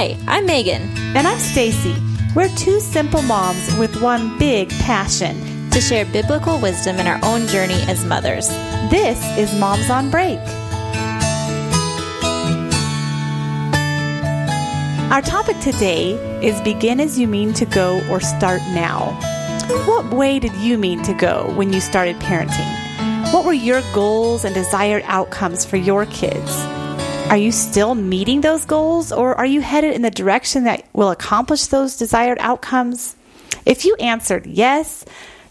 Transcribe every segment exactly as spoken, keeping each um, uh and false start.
Hi, I'm Megan. And I'm Stacy. We're two simple moms with one big passion: to share biblical wisdom in our own journey as mothers. This is Moms on Break. Our topic today is begin as you mean to go or start now. What way did you mean to go when you started parenting? What were your goals and desired outcomes for your kids? Are you still meeting those goals, or are you headed in the direction that will accomplish those desired outcomes? If you answered yes,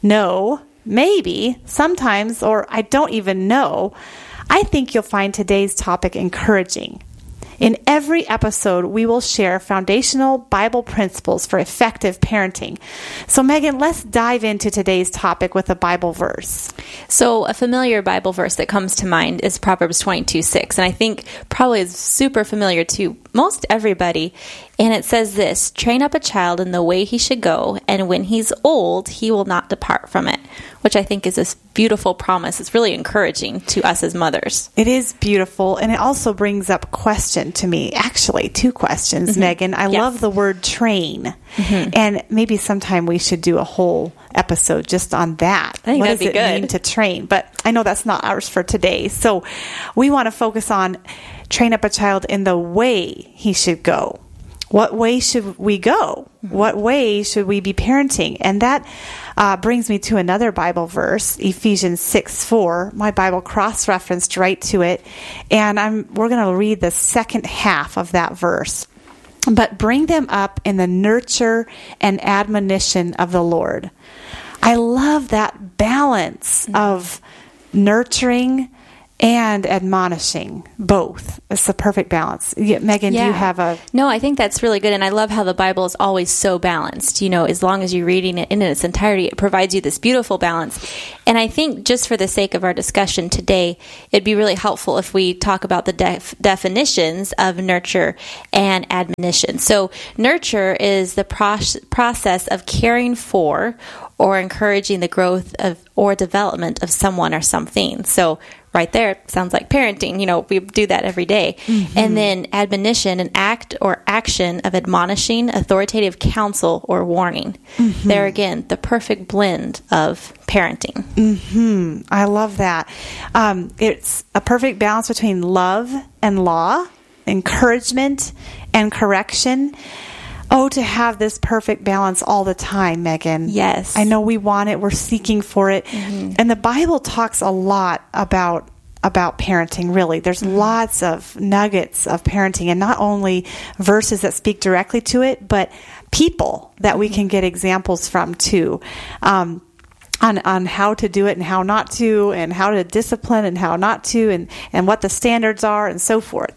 no, maybe, sometimes, or I don't even know, I think you'll find today's topic encouraging. In every episode, we will share foundational Bible principles for effective parenting. So, Megan, let's dive into today's topic with a Bible verse. So, a familiar Bible verse that comes to mind is Proverbs twenty-two six, and I think probably is super familiar to most everybody. And it says this: train up a child in the way he should go, and when he's old, he will not depart from it, which I think is this beautiful promise. It's really encouraging to us as mothers. It is beautiful, and it also brings up a question to me. Actually, two questions, mm-hmm. Megan. I yes. love the word train, mm-hmm. and maybe sometime we should do a whole episode just on that. I think what that'd does be it good. mean to train? But I know that's not ours for today. So we want to focus on train up a child in the way he should go. What way should we go? What way should we be parenting? And that uh, brings me to another Bible verse, Ephesians six four. My Bible cross-referenced right to it. And I'm we're going to read the second half of that verse. But bring them up in the nurture and admonition of the Lord. I love that balance mm-hmm. of nurturing and admonishing, both. It's the perfect balance. Yeah, Megan, yeah. do you have a... No, I think that's really good. And I love how the Bible is always so balanced. You know, as long as you're reading it in its entirety, it provides you this beautiful balance. And I think just for the sake of our discussion today, it'd be really helpful if we talk about the def- definitions of nurture and admonition. So nurture is the pro- process of caring for or encouraging the growth of or development of someone or something. So right there, sounds like parenting. You know, we do that every day. Mm-hmm. And then admonition, an act or action of admonishing, authoritative counsel, or warning. Mm-hmm. There again, the perfect blend of parenting. Mm-hmm. I love that. Um, it's a perfect balance between love and law, encouragement and correction. Oh, to have this perfect balance all the time, Megan. Yes. I know we want it. We're seeking for it. Mm-hmm. And the Bible talks a lot about about parenting, really. There's mm-hmm. lots of nuggets of parenting, and not only verses that speak directly to it, but people that mm-hmm. we can get examples from, too. Um, on, on how to do it and how not to, and how to discipline and how not to, and, and what the standards are, and so forth.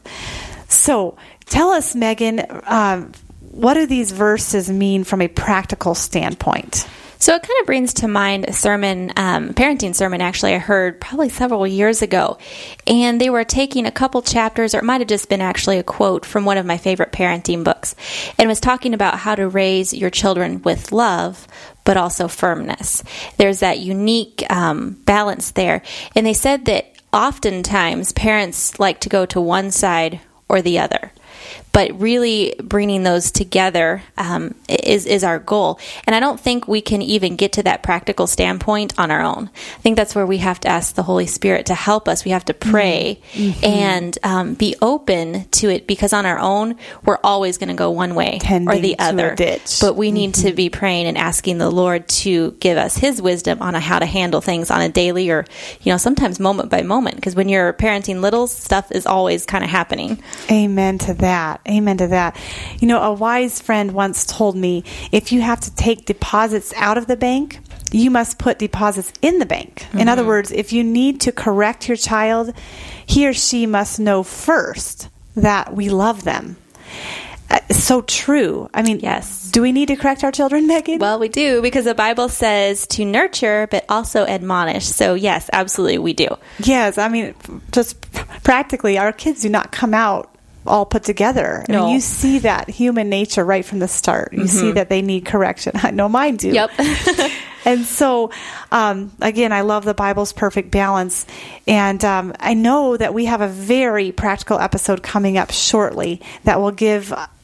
So tell us, Megan, um, what do these verses mean from a practical standpoint? So it kind of brings to mind a sermon, um, parenting sermon, actually, I heard probably several years ago. And they were taking a couple chapters, or it might have just been actually a quote from one of my favorite parenting books. And it was talking about how to raise your children with love, but also firmness. There's that unique um, balance there. And they said that oftentimes parents like to go to one side or the other. But really bringing those together um, is is our goal. And I don't think we can even get to that practical standpoint on our own. I think that's where we have to ask the Holy Spirit to help us. We have to pray mm-hmm. and um, be open to it, because on our own, we're always going to go one way Tending or the other. To a ditch. But we need mm-hmm. to be praying and asking the Lord to give us His wisdom on how to handle things on a daily, or, you know, sometimes moment by moment. Because when you're parenting littles, stuff is always kind of happening. Amen to that. Amen to that. You know, a wise friend once told me, if you have to take deposits out of the bank, you must put deposits in the bank. Mm-hmm. In other words, if you need to correct your child, he or she must know first that we love them. Uh, so true. I mean, yes. Do we need to correct our children, Megan? Well, we do, because the Bible says to nurture, but also admonish. So yes, absolutely, we do. Yes. I mean, just practically, our kids do not come out all put together. No. I mean, you see that human nature right from the start. You mm-hmm. see that they need correction. I know mine do. Yep. And so, um, again, I love the Bible's perfect balance. And um, I know that we have a very practical episode coming up shortly that will give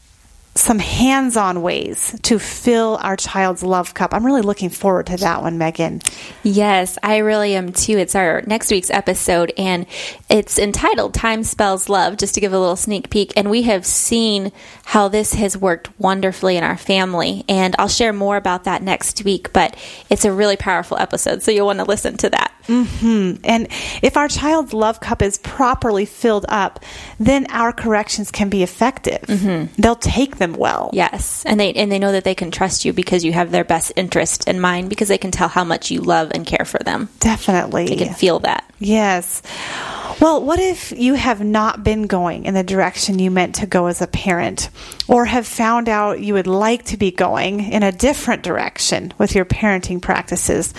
some hands-on ways to fill our child's love cup. I'm really looking forward to that one, Megan. Yes, I really am too. It's our next week's episode, and it's entitled Time Spells Love, just to give a little sneak peek. And we have seen how this has worked wonderfully in our family. And I'll share more about that next week, but it's a really powerful episode, so you'll want to listen to that. Mm-hmm. And if our child's love cup is properly filled up, then our corrections can be effective. Mm-hmm. They'll take them well. Yes, and they and they know that they can trust you because you have their best interest in mind, because they can tell how much you love and care for them. Definitely. They can feel that. Yes. Well, what if you have not been going in the direction you meant to go as a parent, or have found out you would like to be going in a different direction with your parenting practices?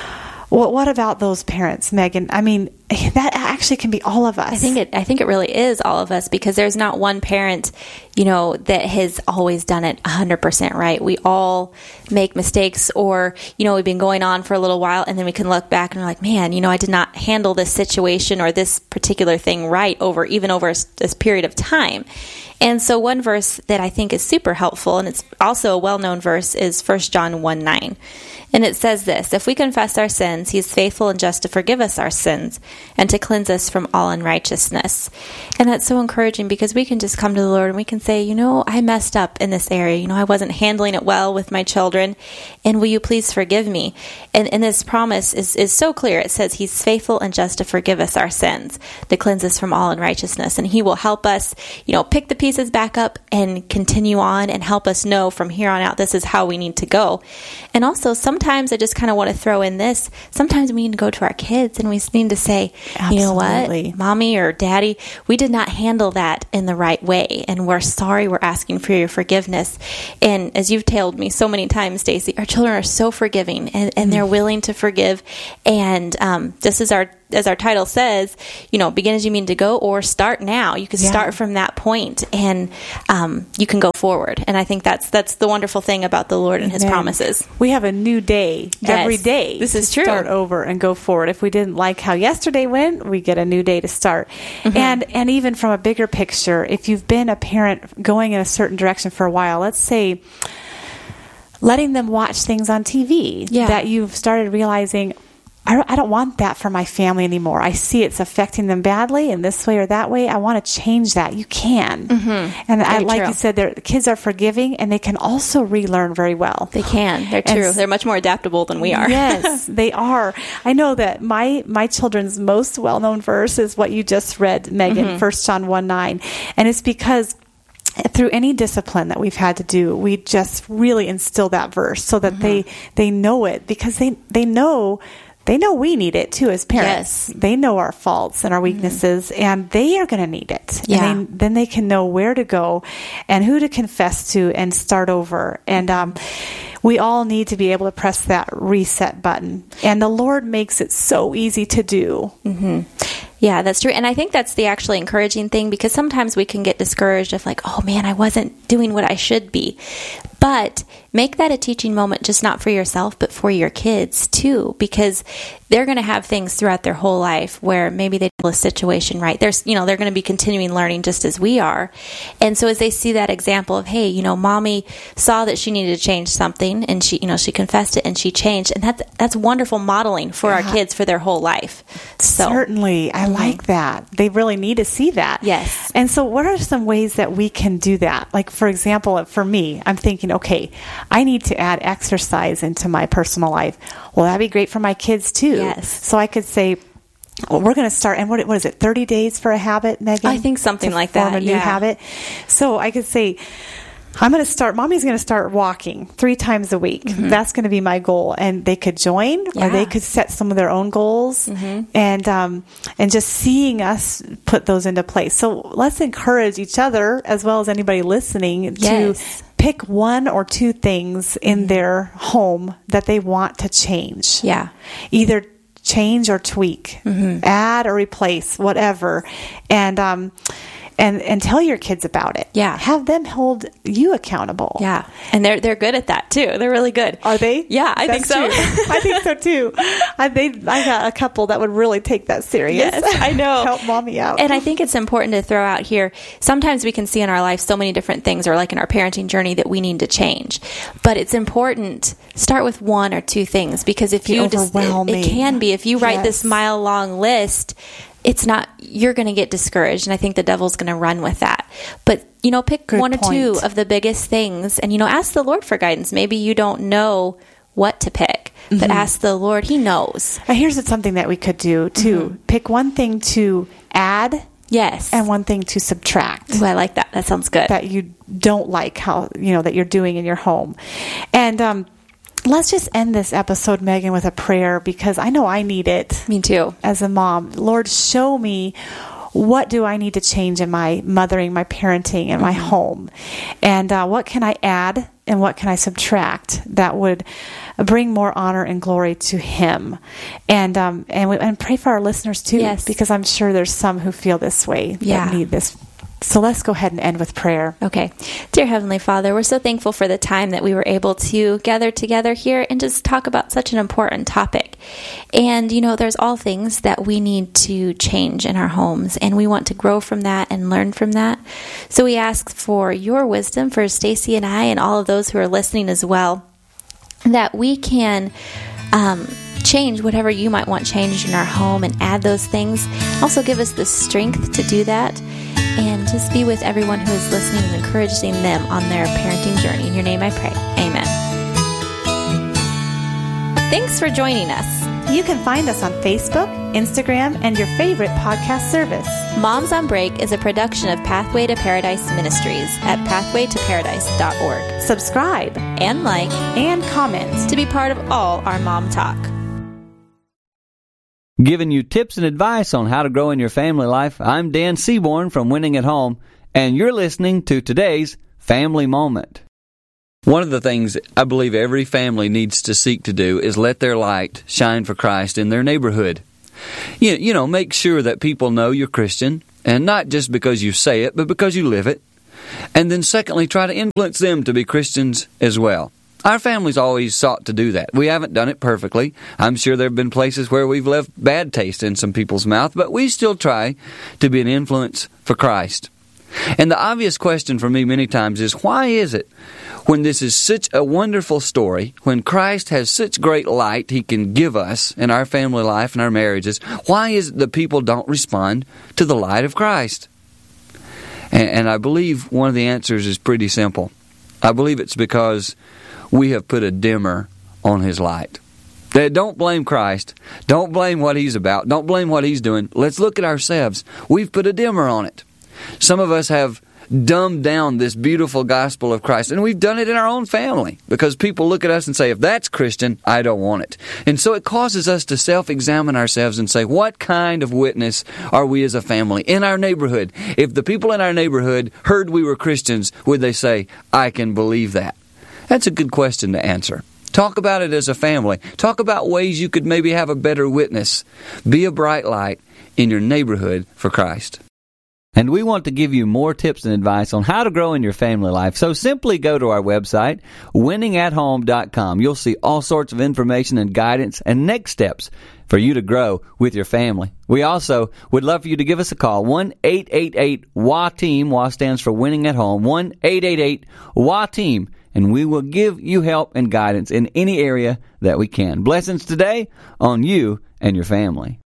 Well, what about those parents, Megan? I mean, that actually can be all of us. I think it. I think it really is all of us, because there's not one parent, you know, that has always done it one hundred percent right. We all make mistakes, or you know, we've been going on for a little while, and then we can look back and we're like, man, you know, I did not handle this situation or this particular thing right over even over this period of time. And so, one verse that I think is super helpful, and it's also a well-known verse, is First John one nine. And it says this: if we confess our sins, he is faithful and just to forgive us our sins and to cleanse us from all unrighteousness. And that's so encouraging, because we can just come to the Lord and we can say, you know, I messed up in this area. You know, I wasn't handling it well with my children. And will you please forgive me? And, and this promise is, is so clear. It says he's faithful and just to forgive us our sins, to cleanse us from all unrighteousness. And he will help us, you know, pick the pieces back up and continue on and help us know from here on out, this is how we need to go. And also, sometimes I just kind of want to throw in this. Sometimes we need to go to our kids and we need to say, Absolutely. You know what, Mommy or Daddy, we did not handle that in the right way, and we're sorry. We're asking for your forgiveness. And as you've told me so many times, Stacy, our children are so forgiving, and, and they're willing to forgive. And um, just as our as our title says, you know, begin as you mean to go, or start now. You can yeah. start from that point, and um, you can go forward. And I think that's that's the wonderful thing about the Lord and His Amen. promises. We have a new day yes. every day. This is true. Start over and go forward. If we didn't like how yesterday went, we get a new day to start. Mm-hmm. And and even from a bigger picture, if you've been a parent going in a certain direction for a while, let's say letting them watch things on T V yeah. that you've started realizing, I don't want that for my family anymore. I see it's affecting them badly in this way or that way. I want to change that. You can. Mm-hmm. And I, like true. you said, the kids are forgiving, and they can also relearn very well. They can. They're true. And they're much more adaptable than we are. Yes, they are. I know that my, my children's most well-known verse is what you just read, Megan, mm-hmm. First John one nine. And it's because through any discipline that we've had to do, we just really instill that verse so that mm-hmm. they, they know it, because they, they know They know we need it too as parents. Yes. They know our faults and our weaknesses, mm-hmm. and they are going to need it. Yeah. And they, then they can know where to go and who to confess to and start over. And um, we all need to be able to press that reset button. And the Lord makes it so easy to do. Mm-hmm. Yeah, that's true. And I think that's the actually encouraging thing, because sometimes we can get discouraged of like, oh man, I wasn't doing what I should be. But make that a teaching moment, just not for yourself, but for your kids too, because they're going to have things throughout their whole life where maybe they do a situation right. There's, you know, they're going to be continuing learning just as we are. And so as they see that example of, hey, you know, Mommy saw that she needed to change something, and she, you know, she confessed it and she changed. And that's, that's wonderful modeling for yeah. our kids for their whole life. So certainly. I mm-hmm. like that. They really need to see that. Yes. And so what are some ways that we can do that? Like, for example, for me, I'm thinking, okay, I need to add exercise into my personal life. Well, that'd be great for my kids too. Yes. So I could say, well, we're going to start, and what, what is it, thirty days for a habit, Megan? I think something to like form that. a new yeah. habit. So I could say, I'm going to start, Mommy's going to start walking three times a week. Mm-hmm. That's going to be my goal. And they could join, yeah. or they could set some of their own goals, mm-hmm. and, um, and just seeing us put those into place. So let's encourage each other, as well as anybody listening, yes. to pick one or two things in mm-hmm. their home that they want to change. Yeah. Either change or tweak, mm-hmm. add or replace, whatever. And, um, and and tell your kids about it. Yeah. Have them hold you accountable. Yeah. And they're they're good at that too. They're really good. Are they? Yeah, I That's think so. true. I think so too. I they I got a couple that would really take that serious. Yes, I know. Help mommy out. And I think it's important to throw out here, sometimes we can see in our life so many different things, or like in our parenting journey, that we need to change. But it's important, start with one or two things, because if Be you just, it, overwhelming. it can be, if you write Yes. this mile long list, it's not, you're going to get discouraged. And I think the devil's going to run with that. But, you know, pick Good one or two point. of the biggest things and, you know, ask the Lord for guidance. Maybe you don't know what to pick, but Mm-hmm. ask the Lord. He knows. Uh, Here's something that we could do too. Mm-hmm. Pick one thing to add Yes. and one thing to subtract. Ooh, I like that. That sounds good. That you don't like how, you know, that you're doing in your home. And um, let's just end this episode, Megan, with a prayer, because I know I need it Me too. as a mom. Lord, show me, what do I need to change in my mothering, my parenting, and my Mm-hmm. home? And uh, what can I add and what can I subtract that would bring more honor and glory to Him? And um, and, we, and pray for our listeners too, Yes. because I'm sure there's some who feel this way, Yeah. that need this. So let's go ahead and end with prayer. Okay. Dear Heavenly Father, we're so thankful for the time that we were able to gather together here and just talk about such an important topic. And, you know, there's all things that we need to change in our homes, and we want to grow from that and learn from that. So we ask for your wisdom for Stacy and I and all of those who are listening as well, that we can um, change whatever you might want changed in our home and add those things. Also give us the strength to do that. And just be with everyone who is listening and encouraging them on their parenting journey. In your name I pray. Amen. Thanks for joining us. You can find us on Facebook, Instagram, and your favorite podcast service. Moms on Break is a production of Pathway to Paradise Ministries at pathway to paradise dot org. Subscribe And like and comment. to be part of all our mom talk. Giving you tips and advice on how to grow in your family life, I'm Dan Seaborn from Winning at Home, and you're listening to today's Family Moment. One of the things I believe every family needs to seek to do is let their light shine for Christ in their neighborhood. You, you know, make sure that people know you're Christian, and not just because you say it, but because you live it. And then secondly, try to influence them to be Christians as well. Our family's always sought to do that. We haven't done it perfectly. I'm sure there have been places where we've left bad taste in some people's mouth, but we still try to be an influence for Christ. And the obvious question for me many times is, why is it when this is such a wonderful story, when Christ has such great light He can give us in our family life and our marriages, why is it that people don't respond to the light of Christ? And, and I believe one of the answers is pretty simple. I believe it's because we have put a dimmer on His light. Don't blame Christ. Don't blame what He's about. Don't blame what He's doing. Let's look at ourselves. We've put a dimmer on it. Some of us have dumbed down this beautiful gospel of Christ, and we've done it in our own family because people look at us and say, if that's Christian, I don't want it. And so it causes us to self-examine ourselves and say, what kind of witness are we as a family in our neighborhood? If the people in our neighborhood heard we were Christians, would they say, I can believe that? That's a good question to answer. Talk about it as a family. Talk about ways you could maybe have a better witness. Be a bright light in your neighborhood for Christ. And we want to give you more tips and advice on how to grow in your family life. So simply go to our website, winning at home dot com. You'll see all sorts of information and guidance and next steps for you to grow with your family. We also would love for you to give us a call, one eight eight eight W A team. W A stands for Winning at Home, one eight eight eight W A team. And we will give you help and guidance in any area that we can. Blessings today on you and your family.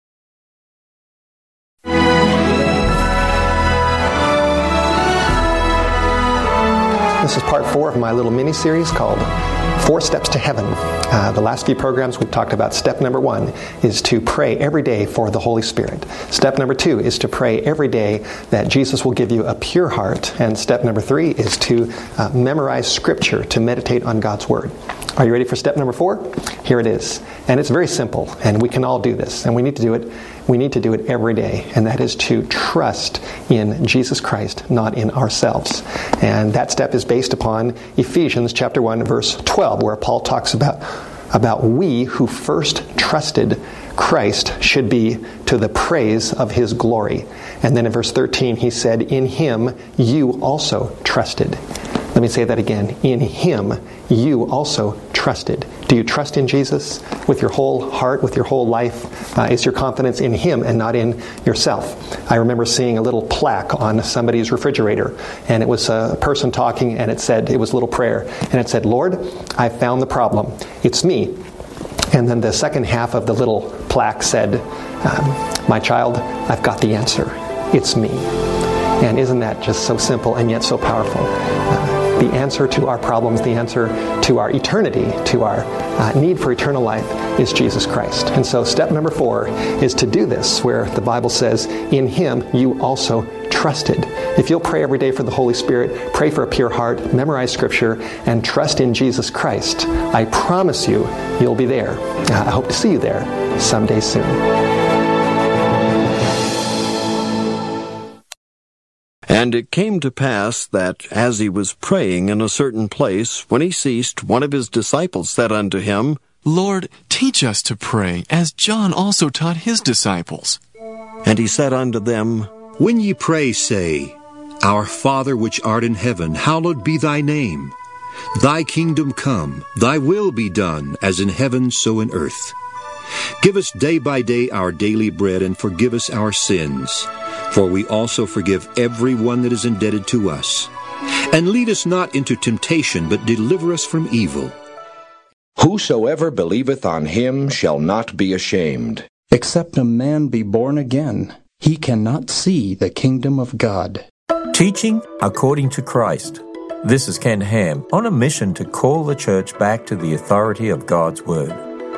This is part four of my little mini-series called Four Steps to Heaven. Uh, the last few programs we've talked about step number one is to pray every day for the Holy Spirit. Step number two is to pray every day that Jesus will give you a pure heart. And step number three is to uh, memorize Scripture, to meditate on God's Word. Are you ready for step number four? Here it is. And it's very simple, and we can all do this. And we need to do it. We need to do it every day, and that is to trust in Jesus Christ, not in ourselves. And that step is based upon Ephesians chapter one, verse twelve, where Paul talks about, about we who first trusted Christ should be to the praise of his glory. And then in verse thirteen, he said, in him you also trusted. Let me say that again. In him you also trusted. Do you trust in Jesus with your whole heart, with your whole life? Uh, is your confidence in him and not in yourself? I remember seeing a little plaque on somebody's refrigerator, and it was a person talking, and it said, it was a little prayer, and it said, Lord, I found the problem. It's me. And then the second half of the little plaque said, um, my child, I've got the answer. It's me. And isn't that just so simple and yet so powerful? Uh, the answer to our problems, the answer to our eternity, to our uh, need for eternal life is Jesus Christ. And so step number four is to do this, where the Bible says, in him you also trusted. If you'll pray every day for the Holy Spirit, pray for a pure heart, memorize Scripture, and trust in Jesus Christ, I promise you, you'll be there. Uh, I hope to see you there someday soon. And it came to pass that, as he was praying in a certain place, when he ceased, one of his disciples said unto him, Lord, teach us to pray, as John also taught his disciples. And he said unto them, When ye pray, say, Our Father which art in heaven, hallowed be thy name. Thy kingdom come, thy will be done, as in heaven so in earth. Give us day by day our daily bread, and forgive us our sins, for we also forgive every one that is indebted to us. And lead us not into temptation, but deliver us from evil. Whosoever believeth on him shall not be ashamed. Except a man be born again, he cannot see the kingdom of God. Teaching according to Christ. This is Ken Ham on a mission to call the church back to the authority of God's Word.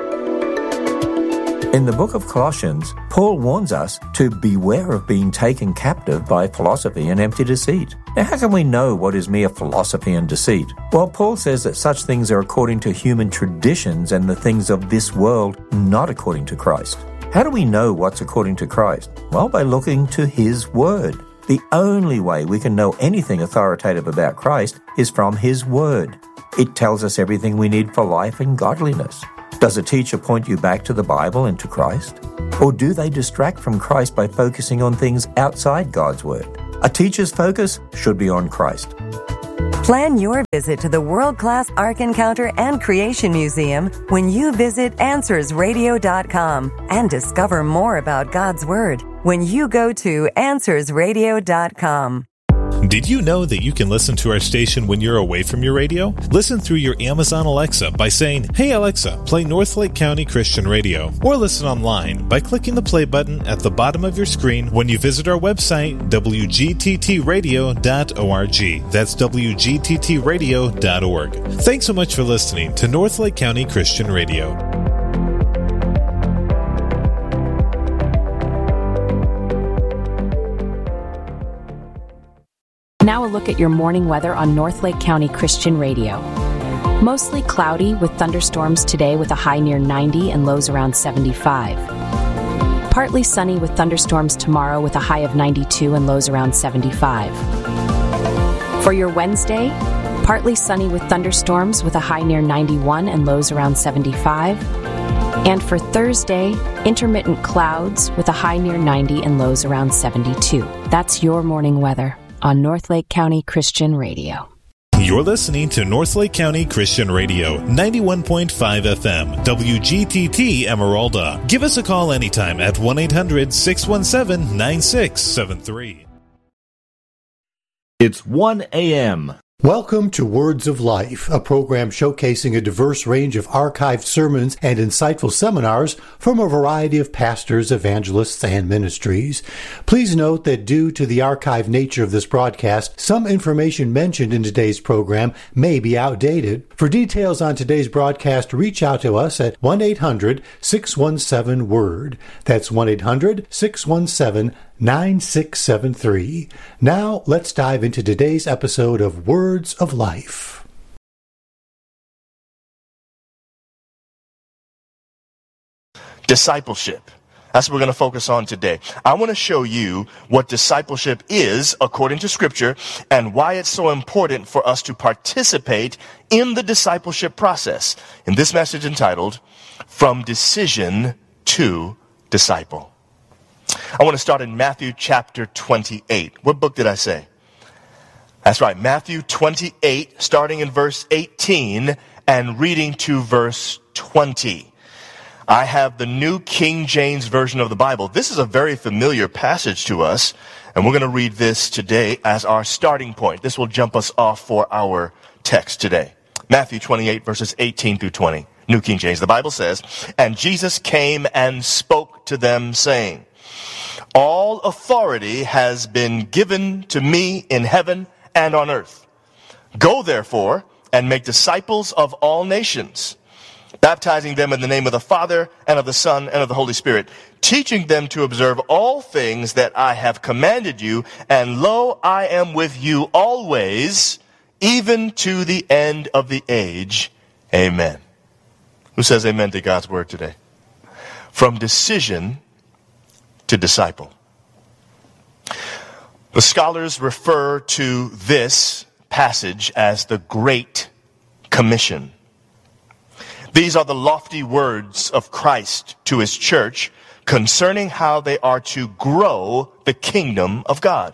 In the book of Colossians, Paul warns us to beware of being taken captive by philosophy and empty deceit. Now, how can we know what is mere philosophy and deceit? Well, Paul says that such things are according to human traditions and the things of this world, not according to Christ. How do we know what's according to Christ? Well, by looking to His Word. The only way we can know anything authoritative about Christ is from His Word. It tells us everything we need for life and godliness. Does a teacher point you back to the Bible and to Christ? Or do they distract from Christ by focusing on things outside God's Word? A teacher's focus should be on Christ. Plan your visit to the world-class Ark Encounter and Creation Museum when you visit answers radio dot com and discover more about God's Word when you go to answers radio dot com. Did you know that you can listen to our station when you're away from your radio? Listen through your Amazon Alexa by saying, Hey Alexa, play Northlake County Christian Radio. Or listen online by clicking the play button at the bottom of your screen when you visit our website, w g t t radio dot org. That's w g t t radio dot org. Thanks so much for listening to Northlake County Christian Radio. Now a look at your morning weather on Northlake County Christian Radio. Mostly cloudy with thunderstorms today with a high near ninety and lows around seventy-five. Partly sunny with thunderstorms tomorrow with a high of ninety-two and lows around seventy-five. For your Wednesday, partly sunny with thunderstorms with a high near ninety-one and lows around seventy-five. And for Thursday, intermittent clouds with a high near ninety and lows around seventy-two. That's your morning weather on Northlake County Christian Radio. You're listening to Northlake County Christian Radio, ninety-one point five F M, W G T T Emeralda. Give us a call anytime at one eight hundred six one seven nine six seven three. It's one a.m. Welcome to Words of Life, a program showcasing a diverse range of archived sermons and insightful seminars from a variety of pastors, evangelists, and ministries. Please note that due to the archived nature of this broadcast, some information mentioned in today's program may be outdated. For details on today's broadcast, reach out to us at one eight hundred six one seven word. That's one eight hundred six one seven nine six seven three. Now, let's dive into today's episode of Words of Life. Discipleship. That's what we're going to focus on today. I want to show you what discipleship is according to Scripture and why it's so important for us to participate in the discipleship process. In this message entitled, From Decision to disciple. I want to start in Matthew chapter twenty-eight. What book did I say? That's right, Matthew twenty-eight, starting in verse eighteen and reading to verse twenty. I have the New King James Version of the Bible. This is a very familiar passage to us, and we're going to read this today as our starting point. This will jump us off for our text today. Matthew twenty-eight, verses eighteen through twenty. New King James. The Bible says, "And Jesus came and spoke to them, saying, All authority has been given to me in heaven and on earth. Go therefore and make disciples of all nations, baptizing them in the name of the Father and of the Son and of the Holy Spirit, teaching them to observe all things that I have commanded you, and lo, I am with you always, even to the end of the age. Amen." Who says amen to God's word today? From decision to disciple. The scholars refer to this passage as the Great Commission. These are the lofty words of Christ to his church concerning how they are to grow the kingdom of God.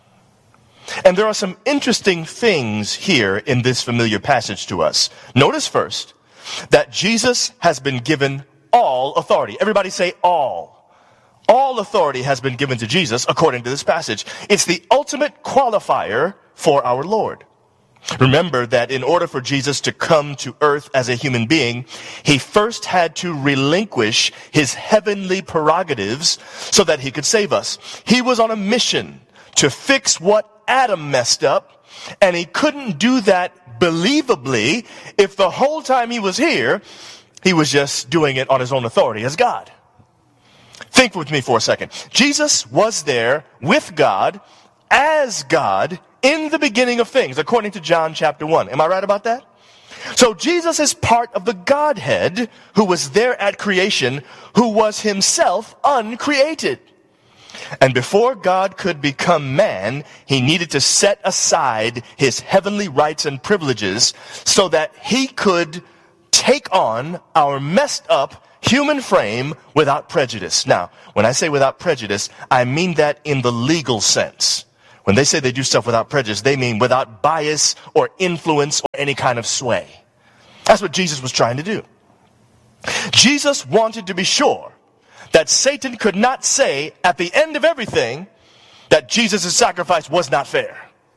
And there are some interesting things here in this familiar passage to us. Notice first that Jesus has been given all authority. Everybody say all. All authority has been given to Jesus according to this passage. It's the ultimate qualifier for our Lord. Remember that in order for Jesus to come to earth as a human being, he first had to relinquish his heavenly prerogatives so that he could save us. He was on a mission to fix what Adam messed up, and he couldn't do that believably if the whole time he was here, he was just doing it on his own authority as God. Think with me for a second. Jesus was there with God as God in the beginning of things, according to John chapter one. Am I right about that? So Jesus is part of the Godhead who was there at creation, who was himself uncreated. And before God could become man, he needed to set aside his heavenly rights and privileges so that he could take on our messed up human frame without prejudice. Now, when I say without prejudice, I mean that in the legal sense. When they say they do stuff without prejudice, they mean without bias or influence or any kind of sway. That's what Jesus was trying to do. Jesus wanted to be sure that Satan could not say at the end of everything that Jesus' sacrifice was not fair.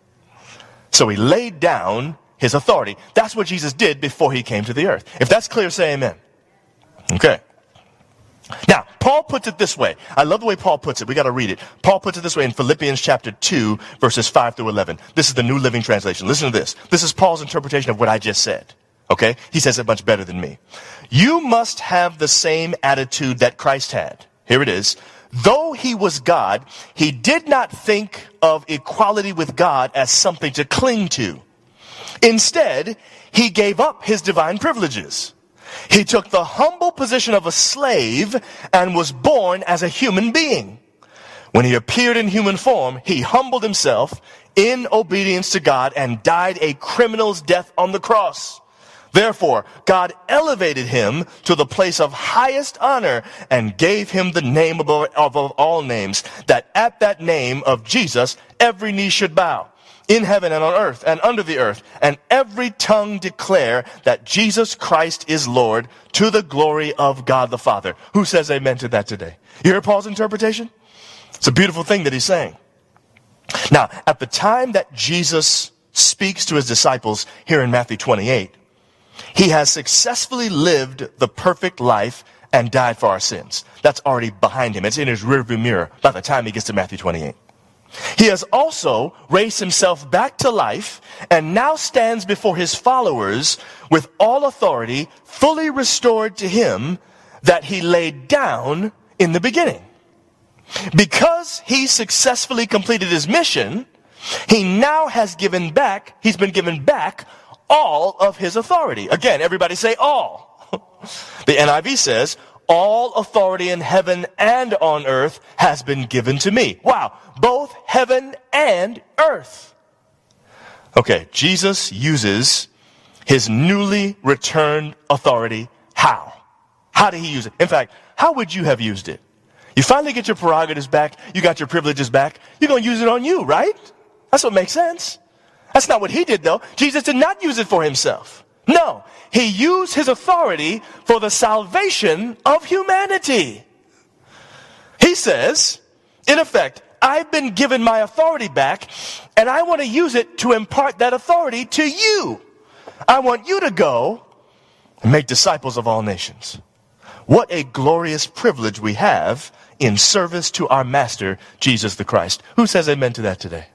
So he laid down his authority. That's what Jesus did before he came to the earth. If that's clear, say amen. Okay. Now, Paul puts it this way. I love the way Paul puts it. We got to read it. Paul puts it this way in Philippians chapter two, verses five through eleven. This is the New Living Translation. Listen to this. This is Paul's interpretation of what I just said. Okay? He says it much better than me. You must have the same attitude that Christ had. Here it is. Though he was God, he did not think of equality with God as something to cling to. Instead, he gave up his divine privileges. He took the humble position of a slave and was born as a human being. When he appeared in human form, he humbled himself in obedience to God and died a criminal's death on the cross. Therefore, God elevated him to the place of highest honor and gave him the name above, above all names, that at that name of Jesus, every knee should bow, in heaven and on earth and under the earth, and every tongue declare that Jesus Christ is Lord, to the glory of God the Father. Who says amen to that today? You hear Paul's interpretation? It's a beautiful thing that he's saying. Now, at the time that Jesus speaks to his disciples here in Matthew twenty-eight, he has successfully lived the perfect life and died for our sins. That's already behind him. It's in his rearview mirror by the time he gets to Matthew twenty-eight. He has also raised himself back to life and now stands before his followers with all authority fully restored to him that he laid down in the beginning. Because he successfully completed his mission, he now has given back, he's been given back all of his authority. Again, everybody say all. The N I V says, all authority in heaven and on earth has been given to me. Wow, both heaven and earth. Okay, Jesus uses his newly returned authority. How? How did he use it? In fact, how would you have used it? You finally get your prerogatives back. You got your privileges back. You're going to use it on you, right? That's what makes sense. That's not what he did, though. Jesus did not use it for himself. No, he used his authority for the salvation of humanity. He says, in effect, I've been given my authority back, and I want to use it to impart that authority to you. I want you to go and make disciples of all nations. What a glorious privilege we have in service to our Master, Jesus the Christ. Who says amen to that today?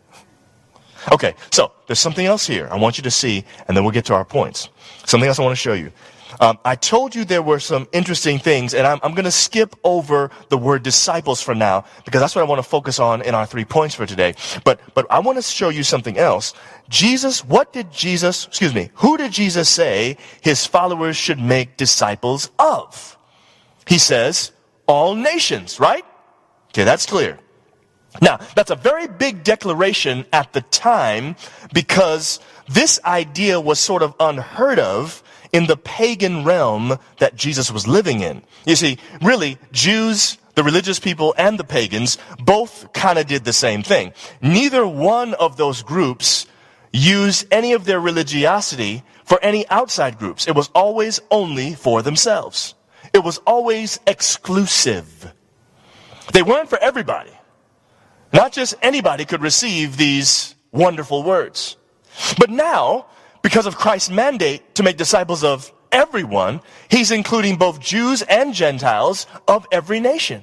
Okay, so there's something else here I want you to see, and then we'll get to our points. Something else I want to show you. Um, I told you there were some interesting things, and I'm, I'm going to skip over the word disciples for now, because that's what I want to focus on in our three points for today. But, but I want to show you something else. Jesus, what did Jesus, excuse me, who did Jesus say his followers should make disciples of? He says, all nations, right? Okay, that's clear. Now, that's a very big declaration at the time, because this idea was sort of unheard of in the pagan realm that Jesus was living in. You see, really, Jews, the religious people, and the pagans both kind of did the same thing. Neither one of those groups used any of their religiosity for any outside groups. It was always only for themselves. It was always exclusive. They weren't for everybody. Not just anybody could receive these wonderful words. But now, because of Christ's mandate to make disciples of everyone, he's including both Jews and Gentiles of every nation.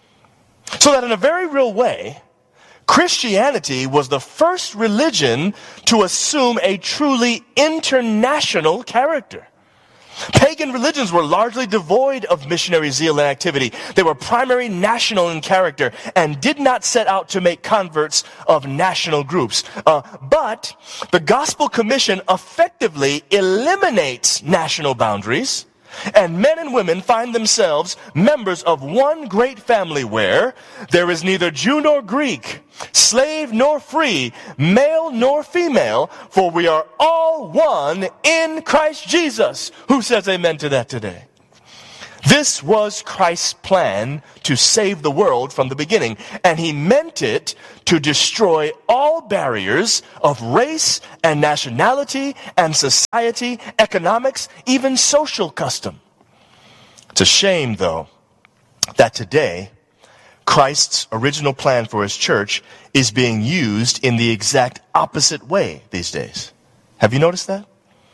So that in a very real way, Christianity was the first religion to assume a truly international character. Pagan religions were largely devoid of missionary zeal and activity. They were primarily national in character and did not set out to make converts of national groups. Uh, but the Gospel Commission effectively eliminates national boundaries, and men and women find themselves members of one great family where there is neither Jew nor Greek, slave nor free, male nor female, for we are all one in Christ Jesus. Who says amen to that today? This was Christ's plan to save the world from the beginning, and he meant it to destroy all barriers of race and nationality and society, economics, even social custom. It's a shame, though, that today Christ's original plan for his church is being used in the exact opposite way these days. Have you noticed that?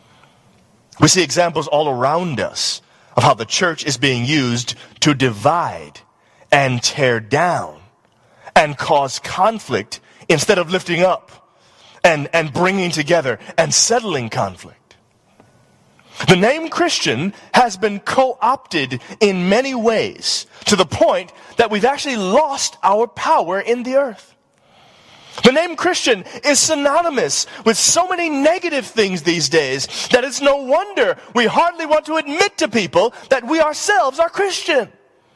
We see examples all around us of how the church is being used to divide and tear down and cause conflict instead of lifting up and, and bringing together and settling conflict. The name Christian has been co-opted in many ways to the point that we've actually lost our power in the earth. The name Christian is synonymous with so many negative things these days that it's no wonder we hardly want to admit to people that we ourselves are Christian.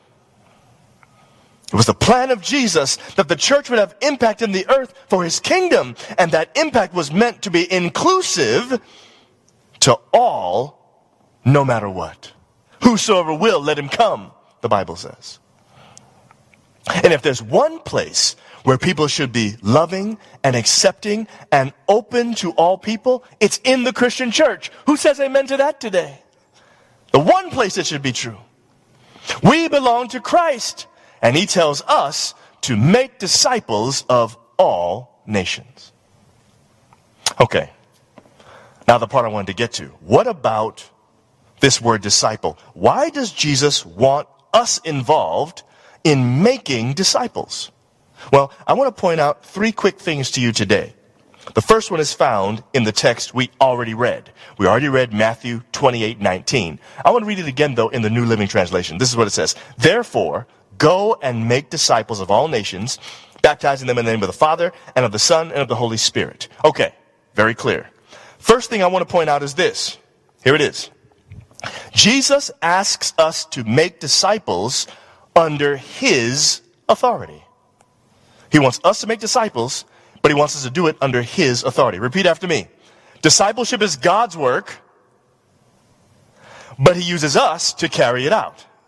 It was the plan of Jesus that the church would have impact in the earth for his kingdom, and that impact was meant to be inclusive to all, no matter what. Whosoever will, let him come, the Bible says. And if there's one place where people should be loving and accepting and open to all people, it's in the Christian church. Who says amen to that today? The one place it should be true. We belong to Christ, and he tells us to make disciples of all nations. Okay, now the part I wanted to get to. What about this word disciple? Why does Jesus want us involved in making disciples? Well, I want to point out three quick things to you today. The first one is found in the text we already read. We already read Matthew twenty-eight nineteen. I want to read it again, though, in the New Living Translation. This is what it says. Therefore, go and make disciples of all nations, baptizing them in the name of the Father, and of the Son, and of the Holy Spirit. Okay, very clear. First thing I want to point out is this. Here it is. Jesus asks us to make disciples under his authority. He wants us to make disciples, but he wants us to do it under his authority. Repeat after me. Discipleship is God's work, but he uses us to carry it out.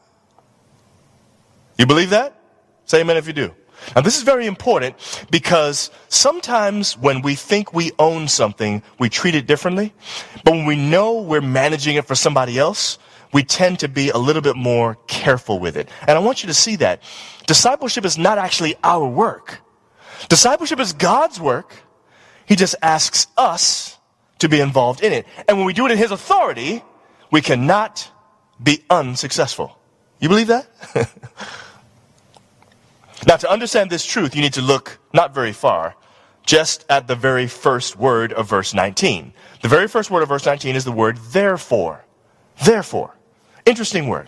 You believe that? Say amen if you do. Now, this is very important because sometimes when we think we own something, we treat it differently. But when we know we're managing it for somebody else, we tend to be a little bit more careful with it. And I want you to see that. Discipleship is not actually our work. Discipleship is God's work. He just asks us to be involved in it. And when we do it in His authority, we cannot be unsuccessful. You believe that? Now, to understand this truth, you need to look not very far, just at the very first word of verse nineteen. The very first word of verse nineteen is the word therefore. Therefore. Interesting word.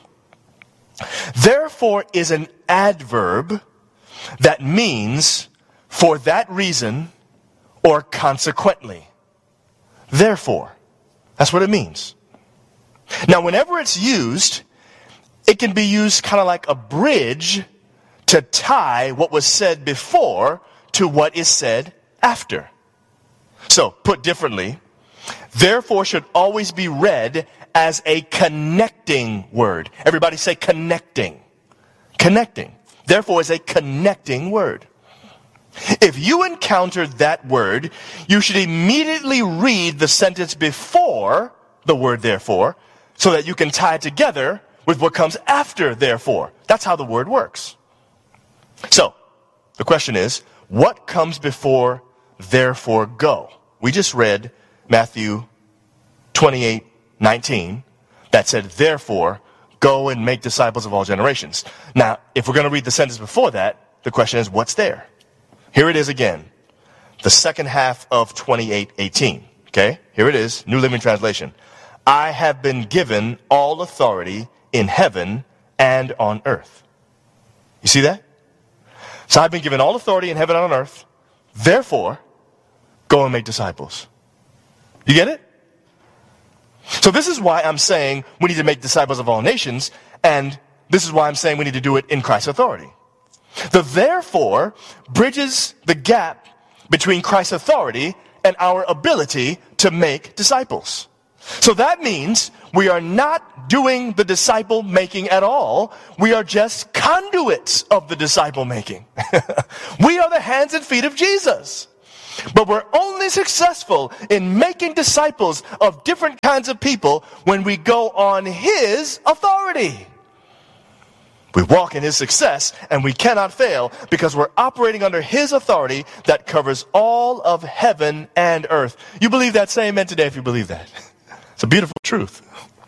Therefore is an adverb that means for that reason or consequently. Therefore. That's what it means. Now, whenever it's used, it can be used kind of like a bridge to tie what was said before to what is said after. So, put differently, therefore should always be read as a connecting word. Everybody say connecting. Connecting. Therefore is a connecting word. If you encounter that word, you should immediately read the sentence before the word therefore so that you can tie it together with what comes after therefore. That's how the word works. So, the question is, what comes before therefore go? We just read Matthew twenty-eight nineteen that said, therefore, go and make disciples of all generations. Now, if we're going to read the sentence before that, the question is, what's there? Here it is again, the second half of twenty-eight eighteen. Okay, here it is, New Living Translation. I have been given all authority in heaven and on earth. You see that? So I've been given all authority in heaven and on earth. Therefore, go and make disciples. You get it? So this is why I'm saying we need to make disciples of all nations, and this is why I'm saying we need to do it in Christ's authority. The therefore bridges the gap between Christ's authority and our ability to make disciples. So that means we are not doing the disciple making at all. We are just conduits of the disciple making. We are the hands and feet of Jesus. But we're only successful in making disciples of different kinds of people when we go on His authority. We walk in His success and we cannot fail because we're operating under His authority that covers all of heaven and earth. You believe that? Say amen today if you believe that. It's a beautiful truth.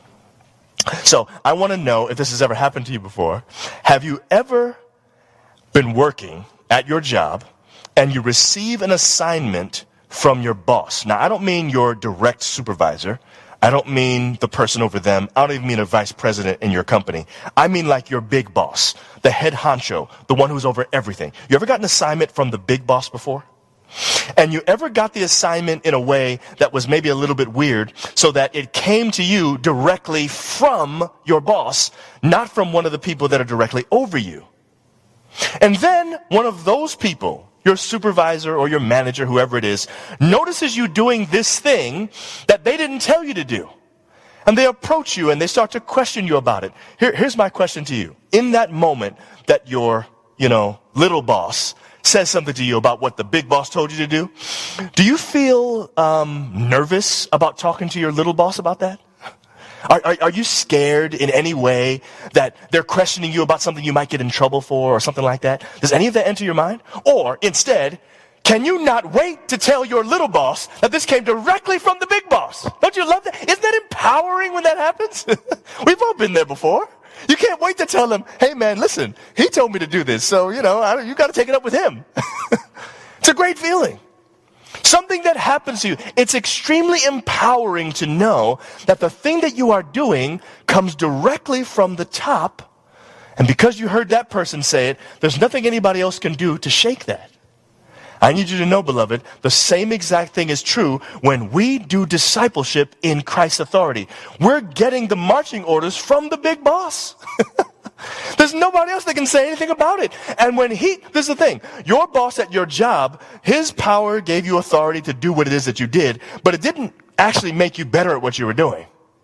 So I want to know if this has ever happened to you before. Have you ever been working at your job and you receive an assignment from your boss? Now, I don't mean your direct supervisor. I don't mean the person over them. I don't even mean a vice president in your company. I mean like your big boss, the head honcho, the one who's over everything. You ever got an assignment from the big boss before? And you ever got the assignment in a way that was maybe a little bit weird so that it came to you directly from your boss, not from one of the people that are directly over you? And then one of those people, your supervisor or your manager, whoever it is, notices you doing this thing that they didn't tell you to do. And they approach you and they start to question you about it. Here, here's my question to you. In that moment that your, you know, little boss says something to you about what the big boss told you to do, do you feel um, nervous about talking to your little boss about that? Are, are, are you scared in any way that they're questioning you about something you might get in trouble for or something like that? Does any of that enter your mind? Or instead, can you not wait to tell your little boss that this came directly from the big boss? Don't you love that? Isn't that empowering when that happens? We've all been there before. You can't wait to tell him, hey man, listen, he told me to do this, so, you know, I, you got to take it up with him. It's a great feeling. Something that happens to you, it's extremely empowering to know that the thing that you are doing comes directly from the top, and because you heard that person say it, there's nothing anybody else can do to shake that. I need you to know, beloved, the same exact thing is true when we do discipleship in Christ's authority. We're getting the marching orders from the big boss. There's nobody else that can say anything about it. And when he, this is the thing, your boss at your job, his power gave you authority to do what it is that you did, but it didn't actually make you better at what you were doing.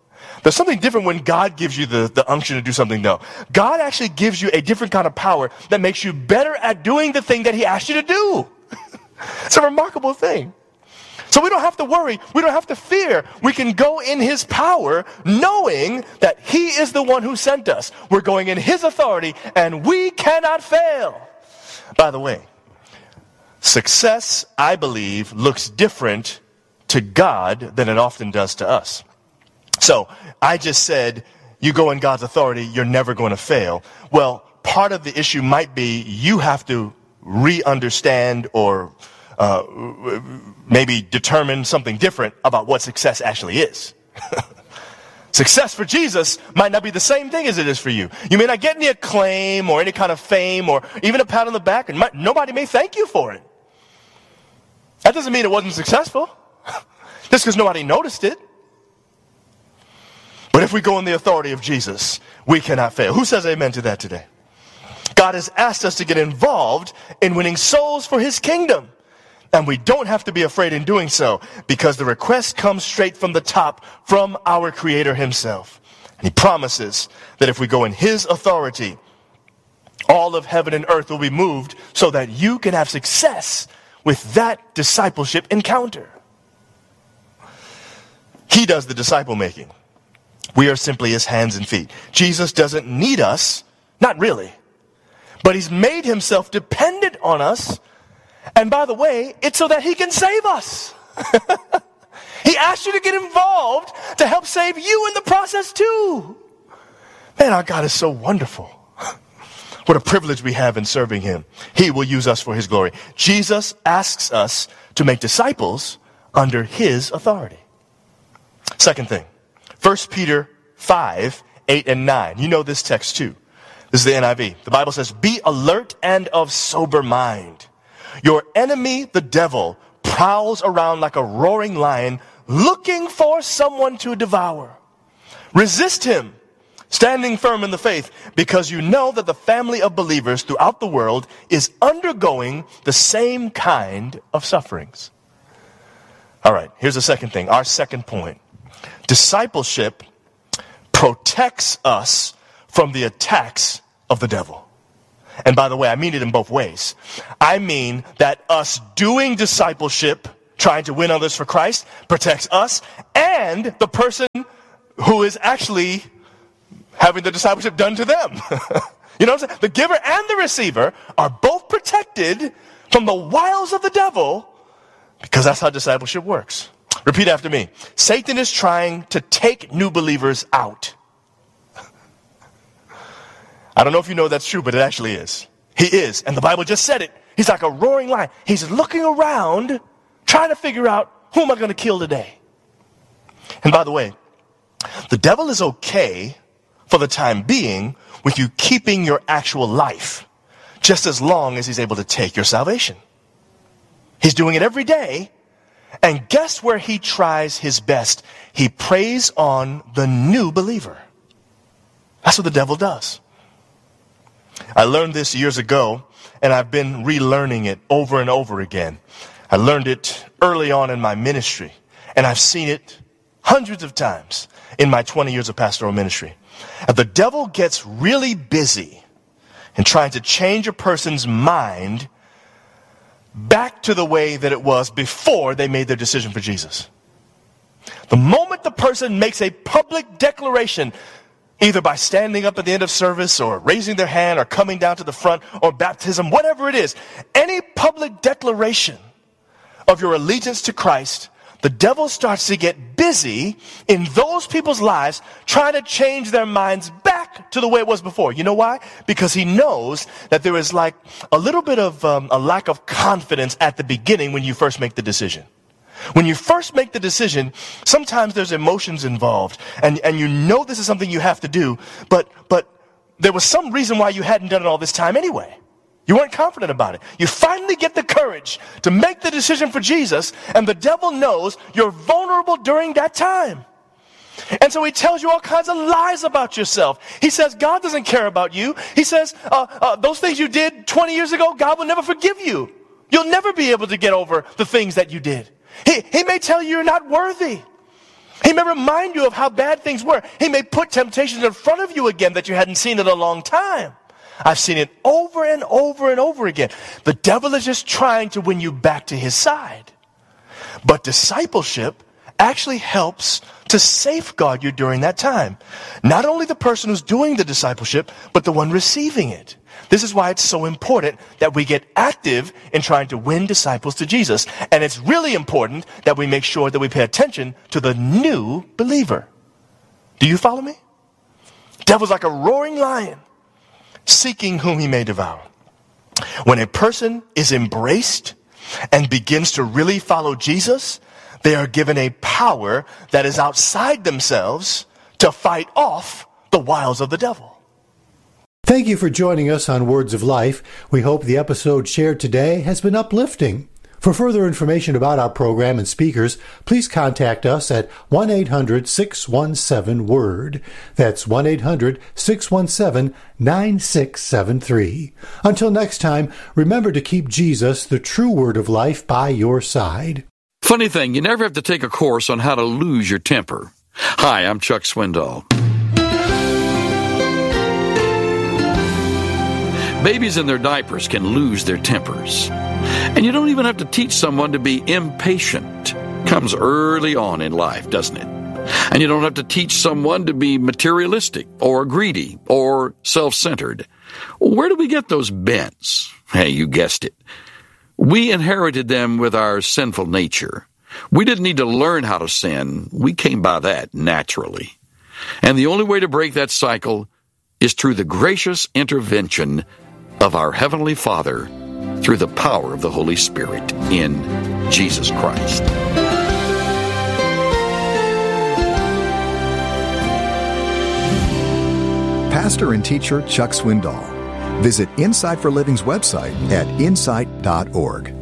There's something different when God gives you the, the unction to do something, though. God actually gives you a different kind of power that makes you better at doing the thing that he asked you to do. It's a remarkable thing. So we don't have to worry. We don't have to fear. We can go in his power knowing that he is the one who sent us. We're going in his authority, and we cannot fail. By the way, success, I believe, looks different to God than it often does to us. So, I just said, you go in God's authority, you're never going to fail. Well, part of the issue might be you have to re-understand or uh, maybe determine something different about what success actually is. Success for Jesus might not be the same thing as it is for you. You may not get any acclaim or any kind of fame or even a pat on the back, and might, nobody may thank you for it. That doesn't mean it wasn't successful, just because nobody noticed it. But if we go in the authority of Jesus, we cannot fail. Who says amen to that today? God has asked us to get involved in winning souls for his kingdom. And we don't have to be afraid in doing so, because the request comes straight from the top, from our Creator himself. And he promises that if we go in his authority, all of heaven and earth will be moved so that you can have success with that discipleship encounter. He does the disciple making. We are simply his hands and feet. Jesus doesn't need us, not really, but he's made himself dependent on us. And by the way, it's so that he can save us. He asked you to get involved to help save you in the process too. Man, our God is so wonderful. What a privilege we have in serving him. He will use us for his glory. Jesus asks us to make disciples under his authority. Second thing. First Peter five, eight and nine. You know this text too. This is the N I V. The Bible says, be alert and of sober mind. Your enemy, the devil, prowls around like a roaring lion, looking for someone to devour. Resist him, standing firm in the faith, because you know that the family of believers throughout the world is undergoing the same kind of sufferings. All right, here's the second thing, our second point. Discipleship protects us from the attacks of the devil. And by the way, I mean it in both ways. I mean that us doing discipleship, trying to win others for Christ, protects us and the person who is actually having the discipleship done to them. You know what I'm saying? The giver and the receiver are both protected from the wiles of the devil, because that's how discipleship works. Repeat after me. Satan is trying to take new believers out. I don't know if you know that's true, but it actually is. He is. And the Bible just said it. He's like a roaring lion. He's looking around, trying to figure out, who am I going to kill today? And by the way, the devil is okay for the time being with you keeping your actual life, just as long as he's able to take your salvation. He's doing it every day. And guess where he tries his best? He preys on the new believer. That's what the devil does. I learned this years ago, and I've been relearning it over and over again. I learned it early on in my ministry, and I've seen it hundreds of times in my twenty years of pastoral ministry. And the devil gets really busy in trying to change a person's mind back to the way that it was before they made their decision for Jesus. The moment the person makes a public declaration, either by standing up at the end of service or raising their hand or coming down to the front or baptism, whatever it is, any public declaration of your allegiance to Christ, the devil starts to get busy in those people's lives trying to change their minds back to the way it was before. You know why? Because he knows that there is like a little bit of um, a lack of confidence at the beginning when you first make the decision. When you first make the decision, sometimes there's emotions involved, and, and you know this is something you have to do, but, but there was some reason why you hadn't done it all this time anyway. You weren't confident about it. You finally get the courage to make the decision for Jesus, and the devil knows you're vulnerable during that time. And so he tells you all kinds of lies about yourself. He says God doesn't care about you. He says uh, uh, those things you did twenty years ago, God will never forgive you. You'll never be able to get over the things that you did. He, he may tell you you're not worthy. He may remind you of how bad things were. He may put temptations in front of you again that you hadn't seen in a long time. I've seen it over and over and over again. The devil is just trying to win you back to his side. But discipleship actually helps to safeguard you during that time. Not only the person who's doing the discipleship, but the one receiving it. This is why it's so important that we get active in trying to win disciples to Jesus. And it's really important that we make sure that we pay attention to the new believer. Do you follow me? Devil's like a roaring lion, seeking whom he may devour. When a person is embraced and begins to really follow Jesus, they are given a power that is outside themselves to fight off the wiles of the devil. Thank you for joining us on Words of Life. We hope the episode shared today has been uplifting. For further information about our program and speakers, please contact us at one eight hundred six one seven WORD. That's one eight hundred six one seven nine six seven three. Until next time, remember to keep Jesus, the true Word of Life, by your side. Funny thing, you never have to take a course on how to lose your temper. Hi, I'm Chuck Swindoll. Babies in their diapers can lose their tempers. And you don't even have to teach someone to be impatient. Comes early on in life, doesn't it? And you don't have to teach someone to be materialistic or greedy or self-centered. Where do we get those bents? Hey, you guessed it. We inherited them with our sinful nature. We didn't need to learn how to sin. We came by that naturally. And the only way to break that cycle is through the gracious intervention of our Heavenly Father through the power of the Holy Spirit in Jesus Christ. Pastor and teacher Chuck Swindoll. Visit Insight for Living's website at insight dot org.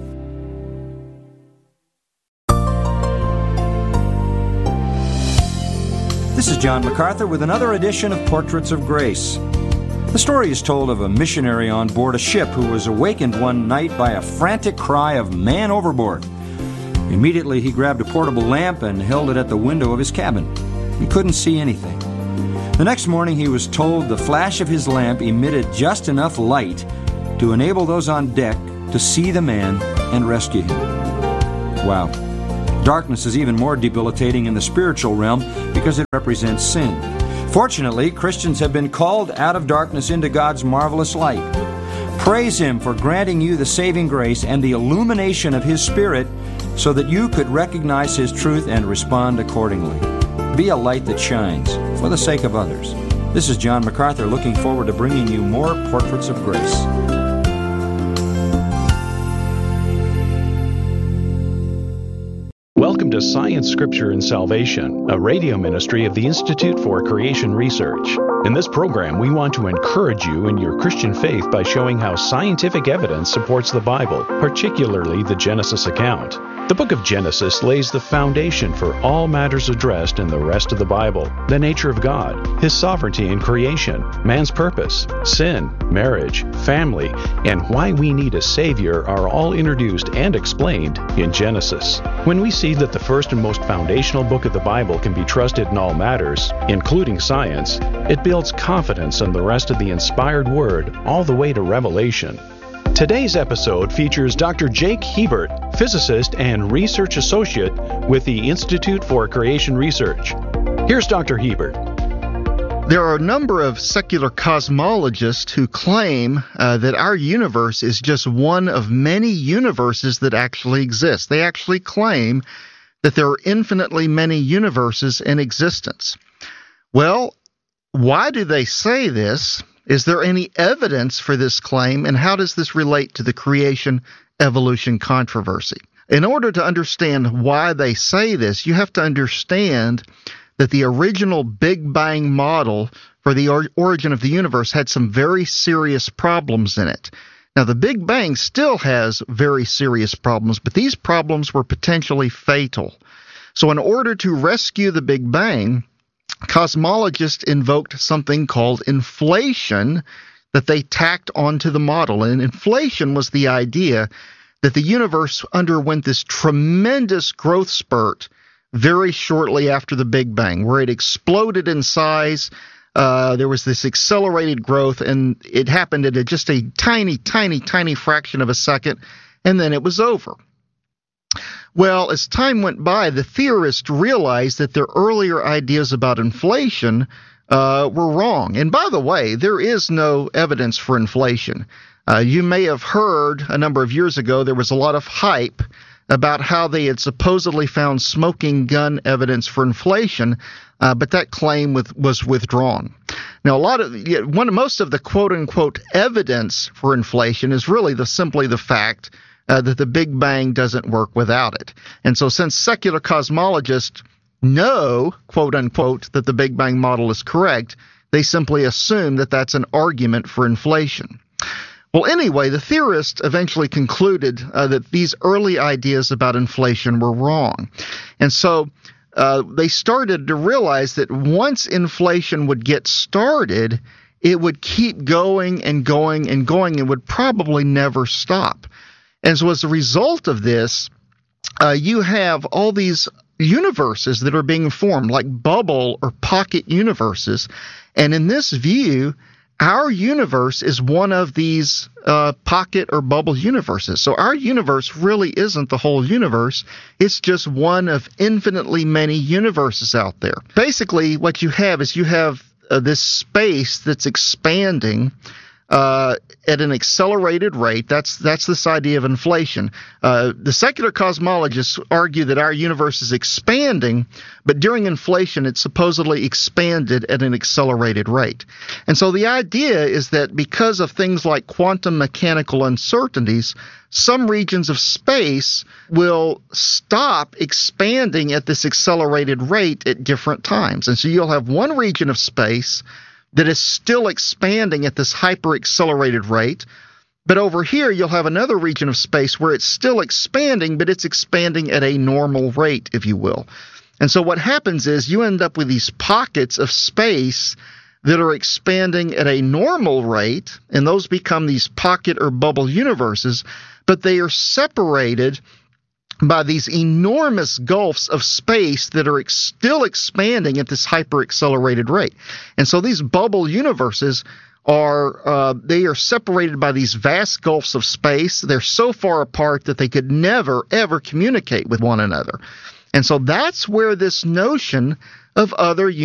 This is John MacArthur with another edition of Portraits of Grace. The story is told of a missionary on board a ship who was awakened one night by a frantic cry of "Man overboard!" Immediately he grabbed a portable lamp and held it at the window of his cabin. He couldn't see anything. The next morning he was told the flash of his lamp emitted just enough light to enable those on deck to see the man and rescue him. Wow. Darkness is even more debilitating in the spiritual realm because it represents sin. Fortunately, Christians have been called out of darkness into God's marvelous light. Praise Him for granting you the saving grace and the illumination of His Spirit so that you could recognize His truth and respond accordingly. Be a light that shines for the sake of others. This is John MacArthur looking forward to bringing you more Portraits of Grace. Welcome to Science, Scripture, and Salvation, a radio ministry of the Institute for Creation Research. In this program, we want to encourage you in your Christian faith by showing how scientific evidence supports the Bible, particularly the Genesis account. The book of Genesis lays the foundation for all matters addressed in the rest of the Bible: the nature of God, His sovereignty in creation, man's purpose, sin, marriage, family, and why we need a Savior are all introduced and explained in Genesis. When we see that the first and most foundational book of the Bible can be trusted in all matters, including science, it builds confidence in the rest of the inspired Word all the way to Revelation. Today's episode features Doctor Jake Hebert, physicist and research associate with the Institute for Creation Research. Here's Doctor Hebert. There are a number of secular cosmologists who claim uh, that our universe is just one of many universes that actually exist. They actually claim that there are infinitely many universes in existence. Well, why do they say this? Is there any evidence for this claim, and how does this relate to the creation-evolution controversy? In order to understand why they say this, you have to understand that the original Big Bang model for the or- origin of the universe had some very serious problems in it. Now, the Big Bang still has very serious problems, but these problems were potentially fatal. So in order to rescue the Big Bang, cosmologists invoked something called inflation that they tacked onto the model. And inflation was the idea that the universe underwent this tremendous growth spurt very shortly after the Big Bang, where it exploded in size. Uh, there was this accelerated growth, and it happened at a, just a tiny, tiny, tiny fraction of a second, and then it was over. Well, as time went by, the theorists realized that their earlier ideas about inflation uh, were wrong. And by the way, there is no evidence for inflation. Uh, you may have heard a number of years ago there was a lot of hype about how they had supposedly found smoking gun evidence for inflation, uh, but that claim with, was withdrawn. Now, a lot of one, most of the quote-unquote evidence for inflation is really the simply the fact uh, that the Big Bang doesn't work without it. And so since secular cosmologists know, quote-unquote, that the Big Bang model is correct, they simply assume that that's an argument for inflation. Well, anyway, the theorists eventually concluded uh, that these early ideas about inflation were wrong. And so uh, they started to realize that once inflation would get started, it would keep going and going and going and would probably never stop. And so as a result of this, uh, you have all these universes that are being formed, like bubble or pocket universes. And in this view, our universe is one of these uh, pocket or bubble universes. So our universe really isn't the whole universe. It's just one of infinitely many universes out there. Basically, what you have is you have uh, this space that's expanding uh, at an accelerated rate. That's that's this idea of inflation. Uh, the secular cosmologists argue that our universe is expanding, but during inflation, it's supposedly expanded at an accelerated rate. And so the idea is that because of things like quantum mechanical uncertainties, some regions of space will stop expanding at this accelerated rate at different times. And so you'll have one region of space that is still expanding at this hyper-accelerated rate, but over here you'll have another region of space where it's still expanding, but it's expanding at a normal rate, if you will. And so what happens is you end up with these pockets of space that are expanding at a normal rate, and those become these pocket or bubble universes, but they are separated by these enormous gulfs of space that are ex- still expanding at this hyper-accelerated rate. And so these bubble universes are uh, they are separated by these vast gulfs of space. They're so far apart that they could never, ever communicate with one another. And so that's where this notion of other